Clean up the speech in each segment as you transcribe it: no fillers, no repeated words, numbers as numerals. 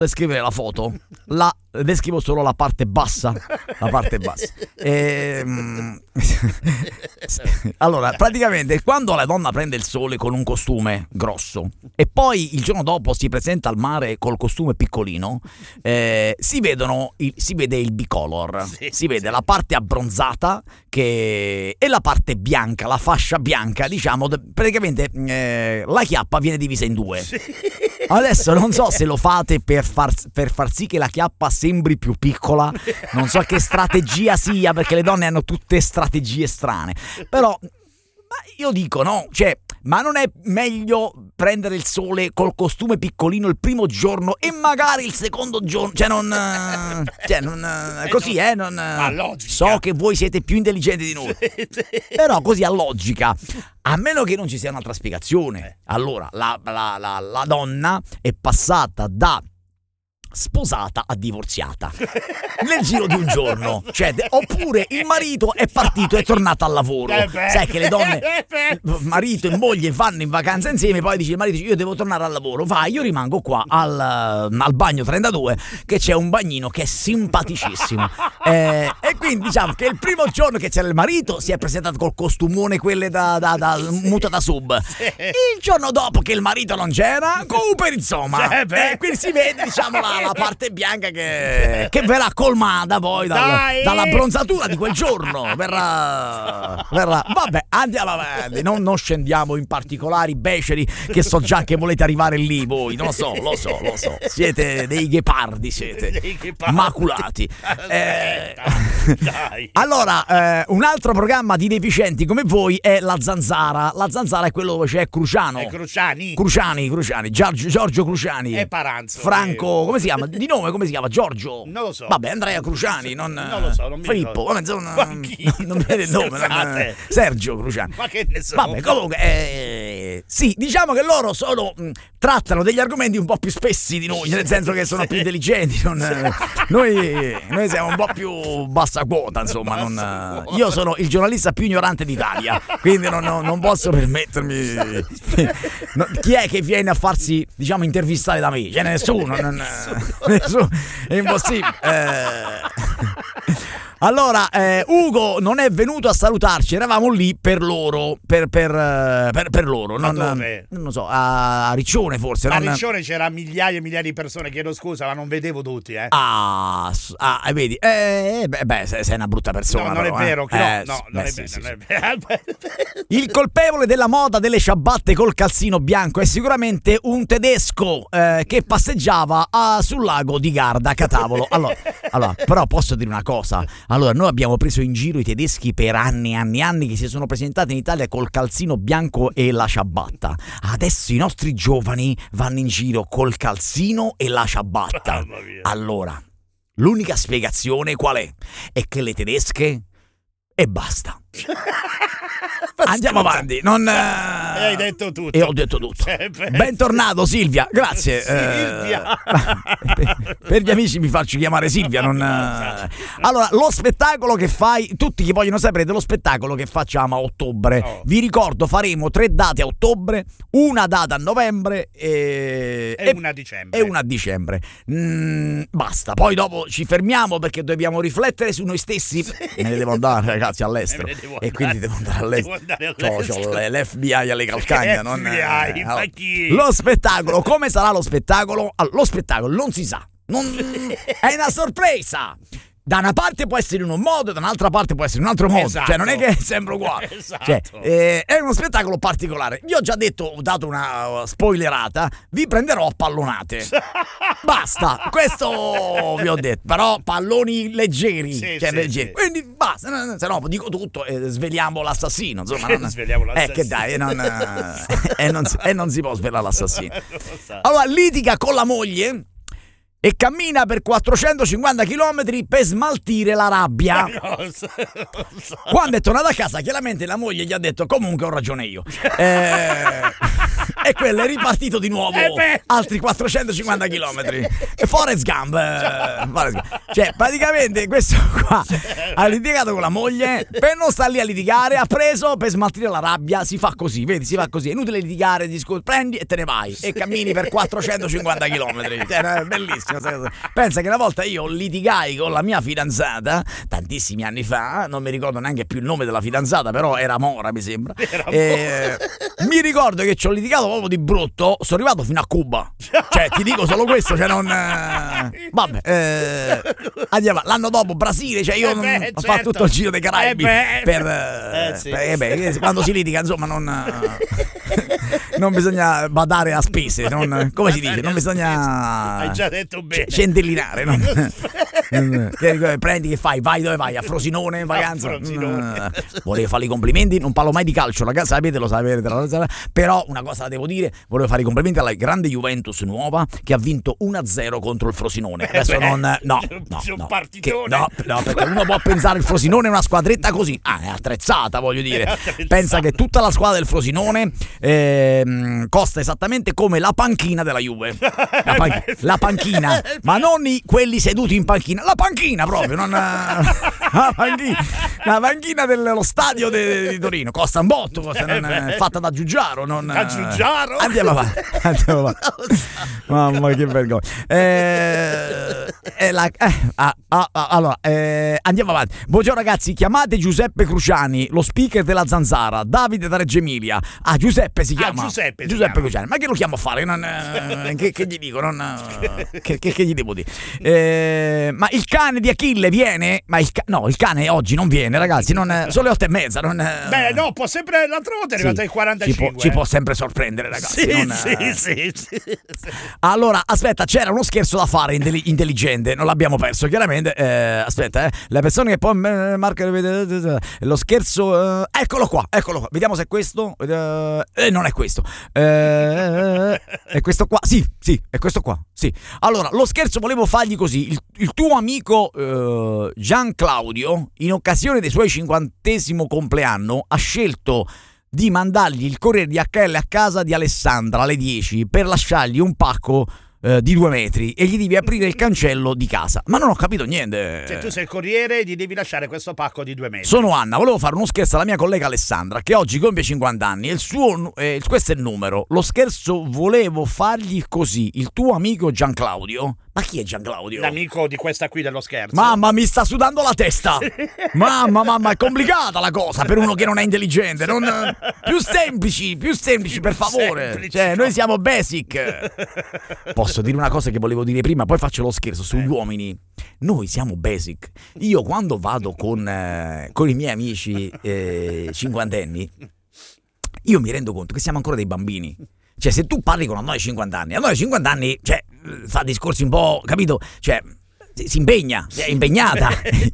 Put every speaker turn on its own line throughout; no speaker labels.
descrivere la foto, descrivo solo la parte bassa. Allora, praticamente quando la donna prende il sole con un costume grosso e poi il giorno dopo si presenta al mare col costume piccolino, si vede il bicolor, si vede la parte abbronzata e la parte bianca, la fascia bianca, diciamo, praticamente la chiappa viene divisa in due. Adesso non so se lo fate per far sì che la chiappa sembri più piccola, non so che strategia sia, perché le donne hanno tutte strategie strane, però io dico no, cioè, ma non è meglio prendere il sole col costume piccolino il primo giorno e magari il secondo giorno, così, so che voi siete più intelligenti di noi, però così a logica, a meno che non ci sia un'altra spiegazione. Allora la donna è passata da sposata a divorziata nel giro di un giorno, cioè, oppure il marito è partito e è tornato al lavoro. Sai che le donne, marito e moglie, vanno in vacanza insieme, poi dice il marito: io devo tornare al lavoro, vai, io rimango qua al bagno 32 che c'è un bagnino che è simpaticissimo, e quindi diciamo che il primo giorno che c'era il marito si è presentato col costumone, quelle da muta da sub, il giorno dopo che il marito non c'era, Cooper, insomma, quindi si vede, diciamo, la parte bianca che verrà colmata poi dalla bronzatura di quel giorno. Verrà. Vabbè, andiamo avanti, non scendiamo in particolari beceri, che so già che volete arrivare lì voi, lo so, siete dei ghepardi, maculati. Allora, un altro programma di deficienti come voi è La Zanzara. La Zanzara è quello dove c'è Cruciani, Giorgio Cruciani
e Paranzo,
Franco, come si chiama? Di nome come si chiama? Giorgio?
Non lo so.
Vabbè, Andrea Cruciani, non
lo so, non mi
Filippo, vabbè, non mi viene il nome, Sergio Cruciani.
Ma che ne so.
Vabbè, comunque, sì, diciamo che loro trattano degli argomenti un po' più spessi di noi, nel senso che sono più intelligenti. Noi siamo un po' più bassa quota, insomma. Io sono il giornalista più ignorante d'Italia, quindi non posso permettermi. Chi è che viene a farsi, diciamo, intervistare da me? Ce n'è nessuno, nessuno, è impossibile. Allora, Ugo non è venuto a salutarci, eravamo lì per loro, per loro.
Dove?
Non lo so, a Riccione forse.
A Riccione c'era migliaia e migliaia di persone, chiedo scusa, ma non vedevo tutti,
vedi, sei una brutta persona.
No, non
però,
è vero,
non è vero. Il colpevole della moda delle ciabatte col calzino bianco è sicuramente un tedesco che passeggiava sul lago di Garda a Catavolo. Allora, però posso dire una cosa. Allora, noi abbiamo preso in giro i tedeschi per anni che si sono presentati in Italia col calzino bianco e la ciabatta. Adesso i nostri giovani vanno in giro col calzino e la ciabatta. Allora, l'unica spiegazione qual è? È che le tedesche e basta. Andiamo avanti.
Hai detto tutto.
E ho detto tutto. Bentornato Silvia, grazie.
Silvia.
Per gli amici mi faccio chiamare Silvia. Allora, lo spettacolo che fai, tutti che vogliono sapere dello spettacolo che facciamo a ottobre. Vi ricordo, faremo 3 date a ottobre, una data a novembre e
una a dicembre.
E una a dicembre. Basta, poi dopo ci fermiamo perché dobbiamo riflettere su noi stessi. Me ne devo andare, ragazzi, all'estero. E quindi devo andare all'estero. C'ho l'FBI alle calcagna.
Ma chi?
Lo spettacolo, come sarà lo spettacolo? Allora, lo spettacolo non si sa. È una sorpresa. Da una parte può essere in un modo, da un'altra parte può essere in un altro modo.
Esatto.
Cioè, non è che è sempre uguale.
Esatto.
Cioè, è uno spettacolo particolare. Vi ho già detto, ho dato una spoilerata. Vi prenderò a pallonate. Basta, questo vi ho detto. Però palloni leggeri. Leggeri. Sì. Quindi basta, se no dico tutto e sveliamo l'assassino. Insomma,
sveliamo l'assassino.
Che dai, non si può svelare l'assassino. Allora, litiga con la moglie e cammina per 450 km per smaltire la rabbia. Quando è tornato a casa, chiaramente la moglie gli ha detto: comunque ho ragione io. E quello è ripartito di nuovo altri 450 km. Forrest Gump. Cioè, praticamente questo qua ha litigato con la moglie, per non star lì a litigare ha preso per smaltire la rabbia. Si fa così, vedi, si fa così. È inutile litigare, prendi e te ne vai e cammini per 450 km. Bellissimo. bellissimo. Pensa che una volta io litigai con la mia fidanzata, tantissimi anni fa, non mi ricordo neanche più il nome della fidanzata, però era Mora, mi sembra. Mi ricordo che ci ho litigato proprio di brutto, sono arrivato fino a Cuba. Cioè, ti dico solo questo, cioè non... Vabbè, andiamo, l'anno dopo Brasile, cioè io ho fatto tutto il giro dei Caraibi quando si litiga, insomma, non bisogna badare a spese, come si dice, non bisogna
hai già detto bene,
centellinare, prendi che fai, vai dove vai, a Frosinone in vacanza. Volevo fare i complimenti, non parlo mai di calcio, ragazzi, sapete, lo sapete, però una cosa la devo dire, volevo fare i complimenti alla grande Juventus nuova che ha vinto 1-0 contro il Frosinone. Adesso perché uno può pensare il Frosinone è una squadretta così, è attrezzata, voglio dire. Pensa che tutta la squadra del Frosinone costa esattamente come la panchina della Juve. La panchina, ma non quelli seduti in panchina, la panchina proprio, non la panchina dello stadio di Torino costa un botto, è fatta da Giugiaro, andiamo avanti. Mamma che vergogna. Allora, andiamo avanti. Buongiorno ragazzi, chiamate Giuseppe Cruciani, lo speaker della Zanzara, Davide da Reggio Emilia. Giuseppe si chiama. Giuseppe Cruciani. Ma che lo chiamo a fare? Che gli dico? Che gli devo dire? Ma il cane di Achille viene? Ma il cane oggi non viene, ragazzi. Sono le 8:30.
Beh, no, può sempre. L'altra volta è arrivato ai 45.
Ci può sempre sorprendere, ragazzi.
Sì.
Allora, aspetta, c'era uno scherzo da fare intelligente, non l'abbimo perso, chiaramente. Aspetta, le persone che poi marcano lo scherzo. Eccolo qua. Vediamo se è questo. Non è questo. È questo qua. Sì, è questo qua. Sì. Allora, lo scherzo volevo fargli così. Il tuo amico Gian Claudio, in occasione dei suoi 50° compleanno, ha scelto di mandargli il corriere di HL a casa di Alessandra alle 10 per lasciargli un pacco di 2 metri e gli devi aprire il cancello di casa. Ma non ho capito niente.
Cioè, tu sei il corriere e gli devi lasciare questo pacco di 2 metri.
Sono Anna, volevo fare uno scherzo alla mia collega Alessandra che oggi compie 50 anni e questo è il numero. Lo scherzo volevo fargli così: il tuo amico Gian Claudio. Ma chi è Gian Claudio?
L'amico di questa qui dello scherzo.
Mamma, mi sta sudando la testa. Mamma, è complicata la cosa per uno che non è intelligente. Più semplici, per favore. Cioè, noi siamo basic. Posso dire una cosa che volevo dire prima, poi faccio lo scherzo sugli uomini. Noi siamo basic. Io quando vado con i miei amici 50enni, io mi rendo conto che siamo ancora dei bambini. Cioè, se tu parli con una noi 50 anni, a noi 50 anni, cioè, fa discorsi un po', capito? Cioè, si impegna, è impegnata.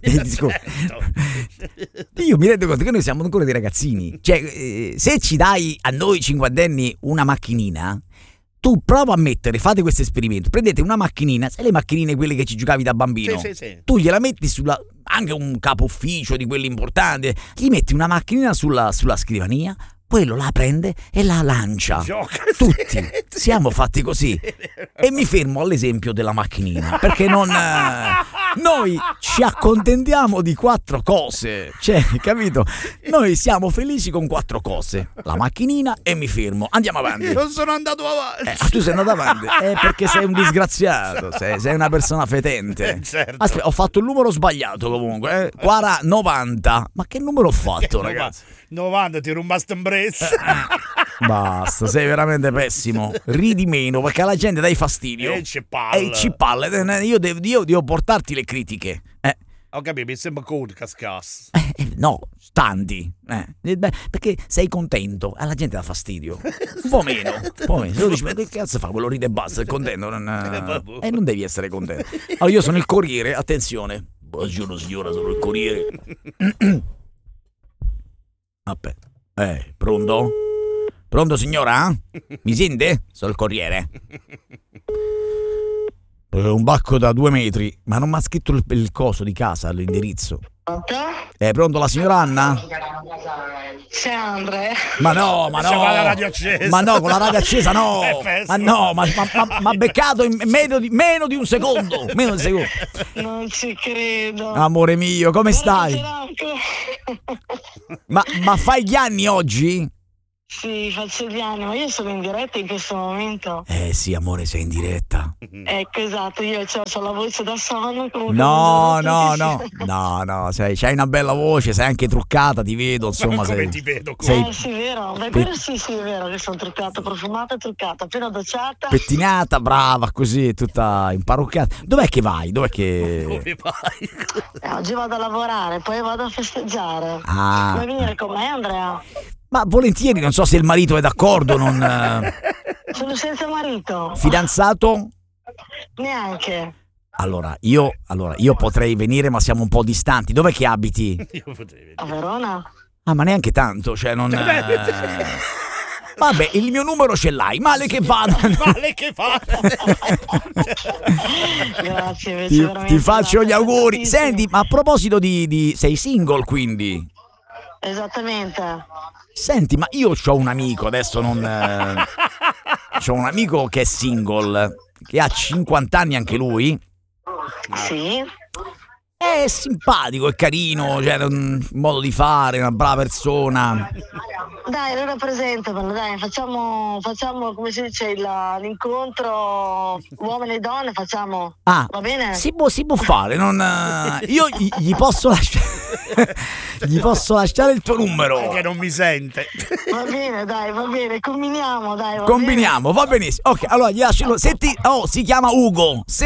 Io mi rendo conto che noi siamo ancora dei ragazzini. Cioè, se ci dai a noi 50enni una macchinina, tu prova a fate questo esperimento, prendete una macchinina, sai le macchinine quelle che ci giocavi da bambino?
Sì.
Tu gliela metti anche un capo ufficio di quelli importanti, gli metti una macchinina sulla scrivania, quello la prende e la lancia. Tutti siamo fatti così. E mi fermo all'esempio della macchinina, perché noi ci accontentiamo di 4 cose. Cioè, capito? Noi siamo felici con 4 cose: la macchinina, e mi fermo. Andiamo avanti.
Io non sono andato avanti.
Tu sei andato avanti? Perché sei un disgraziato, sei una persona fetente.
Certo.
Aspetta, ho fatto il numero sbagliato comunque. 90. Ma che numero ho fatto, ragazzi?
90, ti rubaste un brezzo.
Basta, sei veramente pessimo. Ridi meno, perché alla gente dai fastidio.
E ci palle.
Io devo portarti le critiche.
Ho capito, mi sembra cool cascas.
No, tanti. Perché sei contento, alla gente dà fastidio. Un po' meno. Se tu dici, ma che cazzo fa? Quello ride e basta, è contento. Non devi essere contento. Allora, io sono il corriere, attenzione. Buongiorno signora, sono il corriere. Aspetta. Pronto? Pronto signora? Mi sente? Sono il corriere. Un bacco da 2 metri, ma non mi ha scritto il coso di casa, l'indirizzo.
Pronto?
Pronto la signora Anna?
C'è Andre?
Ma no.
Con la radio accesa.
Ma no, con la radio accesa no. Ma no, ma beccato in meno di un secondo.
Non ci credo.
Amore mio, come stai? Ma fai gli anni oggi?
Sì, faccio gli anni, ma io sono in diretta in questo momento.
Sì, amore, sei in diretta.
Ecco, esatto, io c'ho la voce da sonno.
No, c'hai una bella voce, sei anche truccata, ti vedo, insomma.
Come ti vedo?
Sì, vero. Beh, quello sì, è vero che sono truccata, profumata e truccata, appena docciata.
Pettinata, brava, così, tutta imparruccata. Dov'è che vai?
Dove vai?
Oggi vado a lavorare, poi vado a festeggiare.
Ah.
Vuoi venire con me, Andrea?
Ma volentieri, non so se il marito è d'accordo, non...
Sono senza marito.
Fidanzato?
Neanche.
Allora, io potrei venire, ma siamo un po' distanti. Dov'è che abiti?
Io potrei venire.
A Verona?
Ah, ma neanche tanto, cioè non... Vabbè, il mio numero ce l'hai, male che vada.
Male che vada.
Grazie,
ti faccio gli auguri. Senti, ma a proposito di sei single, quindi?
Esattamente.
Senti, ma io c'ho un amico, adesso non... c'ho un amico che è single, che ha 50 anni anche lui.
Sì.
È simpatico, è carino, cioè un modo di fare, una brava persona.
Dai, allora presentamelo, dai, facciamo come si dice l'incontro uomini e donne, facciamo.
Ah,
va bene?
Si può fare, non... Io gli posso lasciare gli posso lasciare il tuo numero.
Perché non mi sente.
Va bene, dai, va bene, combiniamo, dai.
Combiniamo, va benissimo. Ok, allora gli lascio. Senti, si chiama Ugo. Sì.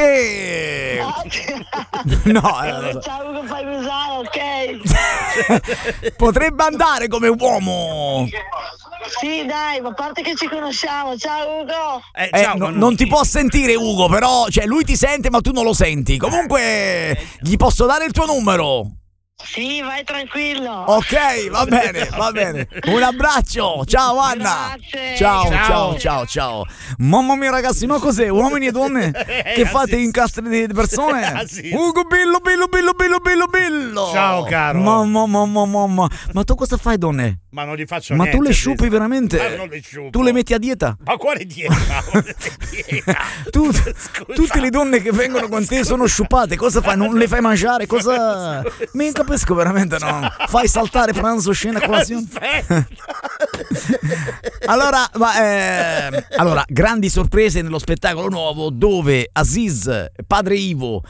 No,
ciao Ugo, fai usare, ok?
Potrebbe andare come uomo.
Sì, dai, ma a parte che ci conosciamo. Ciao Ugo.
Ciao,
non ti può sentire Ugo, però, cioè lui ti sente ma tu non lo senti. Comunque gli posso dare il tuo numero.
Sì, vai tranquillo.
Ok, va bene. Un abbraccio. Ciao Anna.
Grazie.
Ciao. Mamma mia ragazzi, ma cos'è? Uomini e donne che fate incastri di persone? Ugo Billo.
Ciao caro.
Mamma. Ma tu cosa fai, donne?
Ma non gli faccio
Ma
niente.
tu le sciupi veramente?
Ma non le sciupo.
Tu le metti a dieta?
Ma quale dieta?
Tutte le donne che vengono con te sono sciupate. Cosa fai? Non le fai mangiare? Cosa? Mi capisco veramente, no? Fai saltare pranzo, cena, colazione? Allora, grandi sorprese nello spettacolo nuovo dove Aziz, Padre Ivo,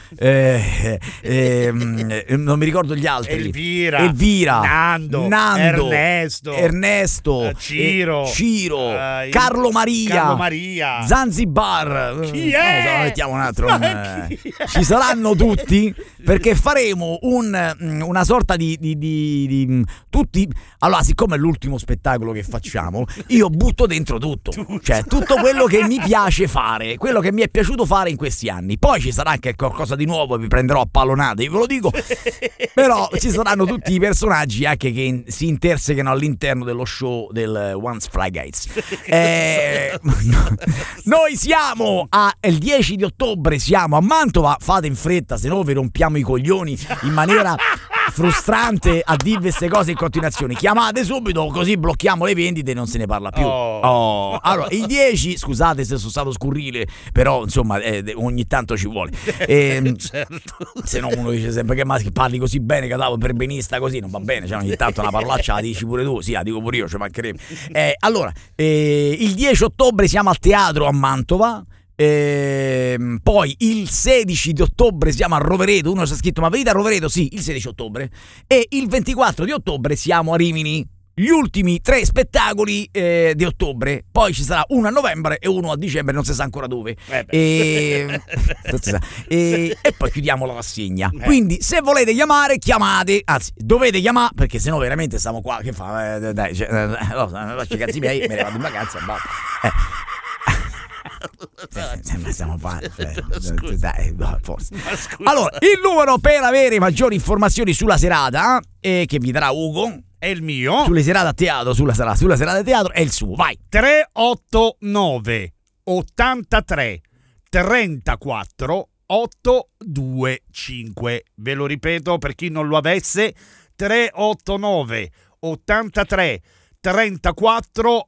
non mi ricordo gli altri. Elvira,
Nando,
Ernesto, Ciro, Carlo Maria, Zanzibar.
Chi è?
Mettiamo un altro. Ci saranno tutti perché faremo una sorta di tutti. Allora, siccome è l'ultimo spettacolo che facciamo, io butto dentro tutto. Cioè, tutto quello che mi piace fare, quello che mi è piaciuto fare in questi anni. Poi ci sarà anche qualcosa di nuovo, vi prenderò a pallonate, ve lo dico. Però ci saranno tutti i personaggi anche che si intersecano all'interno dello show del Once Fly Guys. Noi siamo il 10 di ottobre, siamo a Mantova. Fate in fretta, se no vi rompiamo i coglioni in maniera frustrante a dirvi queste cose in continuazione. Chiamate subito, così blocchiamo le vendite e non se ne parla più. Allora, il 10, scusate se sono stato scurrile, però insomma ogni tanto ci vuole.
Certo.
Se no uno dice sempre che parli così bene, Catavo, per benista così, non va bene, cioè ogni tanto una parolaccia la dici pure tu, sì, la dico pure io, ci mancherebbe. Allora, il 10 ottobre siamo al teatro a Mantova. Poi il 16 di ottobre siamo a Rovereto. Uno si è scritto: ma venite a Rovereto? Sì, il 16 ottobre. E il 24 di ottobre siamo a Rimini. Gli ultimi 3 spettacoli di ottobre. Poi ci sarà uno a novembre e uno a dicembre, non si sa ancora dove. E poi chiudiamo la rassegna. Quindi se volete chiamare, chiamate. Anzi, dovete chiamare, perché sennò veramente stiamo qua. Che fa? Dai, faccio i cazzi miei, me ne vado in vacanza. Stiamo dai, forse. Allora, il numero per avere maggiori informazioni sulla serata che vi darà Ugo
è il mio.
Sulle serate a teatro, sulla serata a teatro è il suo. Vai.
389 83 34 825. Ve lo ripeto per chi non lo avesse: 389 83 34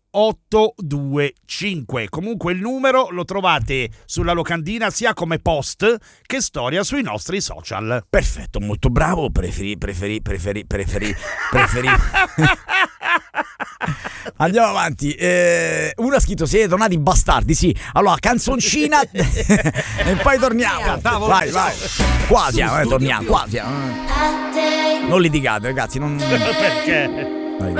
825. Comunque il numero lo trovate sulla locandina sia come post che storia sui nostri social.
Perfetto, molto bravo. Preferì Andiamo avanti. Uno ha scritto: siete tornati bastardi. Sì, allora canzoncina e poi torniamo. Vai. Qua siamo, torniamo. Qua siamo. Non litigate, ragazzi. Non...
Perché?
Vai.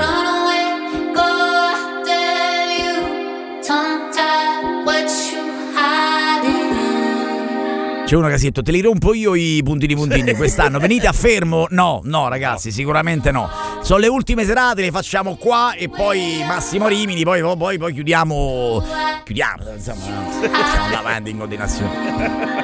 C'è uno che ha scritto: te li rompo io i puntini quest'anno, venite a Fermo? No ragazzi, sicuramente no. Sono le ultime serate, le facciamo qua e poi Massimo Rimini, poi chiudiamo, insomma, stiamo davanti in continuazione.